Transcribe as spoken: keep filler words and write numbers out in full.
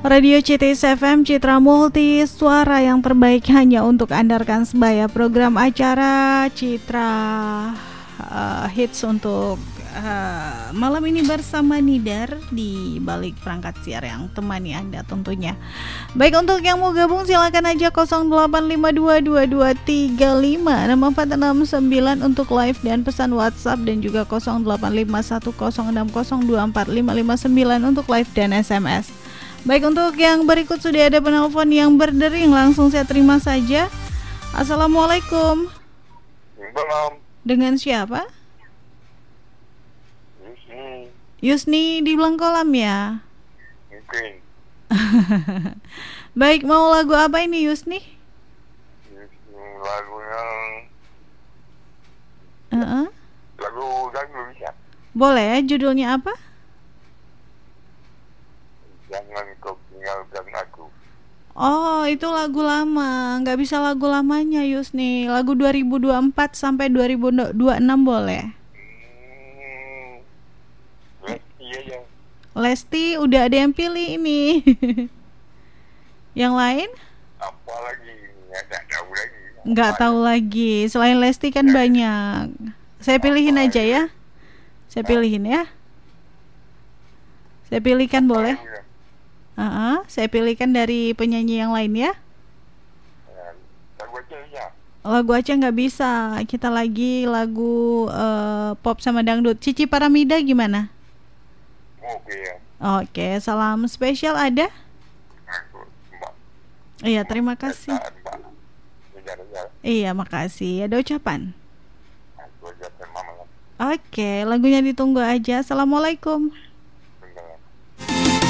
Radio C T S F M, Citra Multi, suara yang terbaik hanya untuk Anda rekan sebaya. Program acara Citra uh, Hits untuk uh, malam ini bersama Nidar di balik perangkat siar yang temani Anda tentunya. Baik, untuk yang mau gabung silakan aja nol delapan lima dua dua dua tiga lima enam empat enam sembilan untuk live dan pesan WhatsApp, dan juga nol delapan lima satu nol enam nol dua empat lima lima sembilan untuk live dan S M S. Baik, untuk yang berikut sudah ada penelpon yang berdering, langsung saya terima saja. Assalamualaikum. Malam. Dengan siapa? Yusni. Yusni di Blangkolam ya? Mungkin. Baik, mau lagu apa ini Yusni? Yusni lagu yang Uh-uh. lagu lagu bisa. Boleh, judulnya apa? Jangan kau tinggalkan aku. Oh, itu lagu lama. Nggak bisa lagu lamanya Yusni. Lagu dua ribu dua puluh empat sampai dua ribu dua puluh enam boleh? Hmm. Lesti aja. Lesti udah ada yang pilih ini. Yang lain? Apa lagi? Nggak tahu lagi. Nggak tahu lagi. Selain Lesti kan banyak. Saya pilihin aja ya. Saya pilihin ya. Saya pilihkan boleh? Uh-uh, saya pilihkan dari penyanyi yang lain ya. Lagu aja ya. Lagu Aceh nggak bisa. Kita lagi lagu uh, pop sama dangdut. Cici Paramida gimana? Oke ya. Oke, salam spesial ada? Aku, Mbak. Iya, terima kasih. Mbak. Ngejar-ngejar. Iya, makasih. Ada ucapan? Aku aja mama. Oke, lagunya ditunggu aja. Assalamualaikum.